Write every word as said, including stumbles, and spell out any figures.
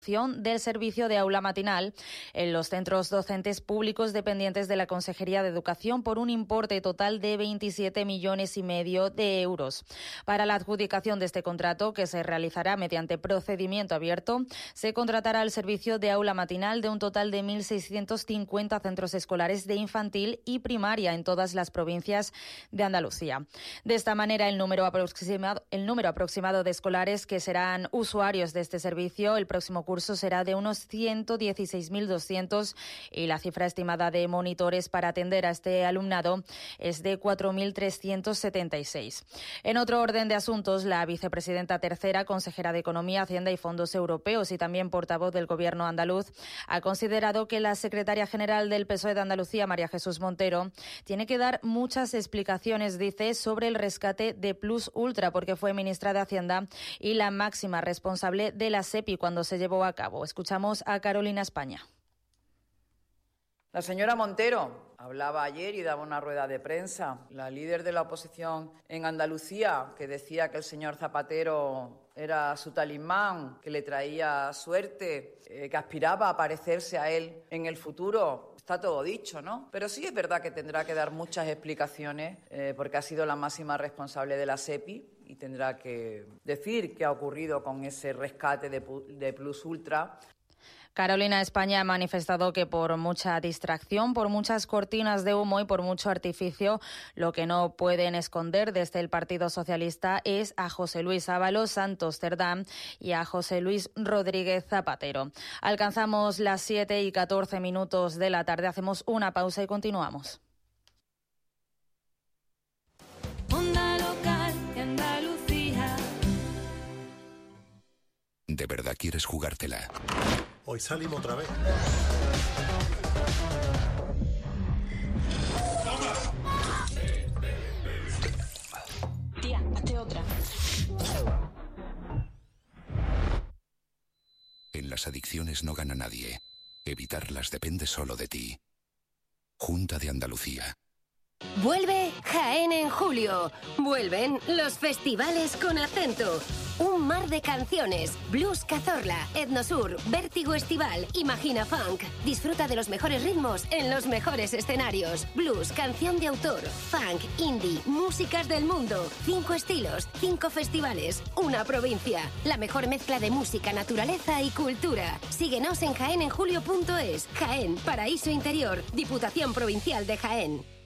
del servicio de aula matinal en los centros docentes públicos dependientes de la Consejería de Educación por un importe total de veintisiete millones y medio de euros. Para la adjudicación de este contrato, que se realizará mediante procedimiento abierto, se contratará el servicio de aula matinal de un total de mil seiscientos cincuenta centros escolares de infantil y primaria en todas las provincias de Andalucía. De esta manera, el número aproximado, el número aproximado de escolares que serán usuarios de este servicio el próximo curso curso será de unos ciento dieciséis mil doscientos y la cifra estimada de monitores para atender a este alumnado es de cuatro mil trescientos setenta y seis. En otro orden de asuntos, la vicepresidenta tercera, consejera de Economía, Hacienda y Fondos Europeos y también portavoz del Gobierno andaluz, ha considerado que la secretaria general del P S O E de Andalucía, María Jesús Montero, tiene que dar muchas explicaciones, dice, sobre el rescate de Plus Ultra, porque fue ministra de Hacienda y la máxima responsable de la SEPI cuando se llevó a cabo. Escuchamos a Carolina España. La señora Montero hablaba ayer y daba una rueda de prensa. La líder de la oposición en Andalucía, que decía que el señor Zapatero era su talismán, que le traía suerte, eh, que aspiraba a parecerse a él en el futuro. Está todo dicho, ¿no? Pero sí es verdad que tendrá que dar muchas explicaciones eh, porque ha sido la máxima responsable de la SEPI y tendrá que decir qué ha ocurrido con ese rescate de, de Plus Ultra. Carolina España ha manifestado que por mucha distracción, por muchas cortinas de humo y por mucho artificio, lo que no pueden esconder desde el Partido Socialista es a José Luis Ábalos Santos Cerdán y a José Luis Rodríguez Zapatero. Alcanzamos las siete y catorce minutos de la tarde, hacemos una pausa y continuamos. Onda local de Andalucía. ¿De verdad quieres jugártela? Hoy salimos otra vez. Tía, hazte otra. En las adicciones no gana nadie. Evitarlas depende solo de ti. Junta de Andalucía. Vuelve Jaén en julio. Vuelven los festivales con acento. Un mar de canciones. Blues Cazorla, Etnosur, Vértigo Estival, Imagina Funk. Disfruta de los mejores ritmos en los mejores escenarios. Blues, canción de autor, funk, indie, músicas del mundo. Cinco estilos, cinco festivales, una provincia. La mejor mezcla de música, naturaleza y cultura. Síguenos en jaén en julio punto es. Jaén, paraíso interior. Diputación Provincial de Jaén.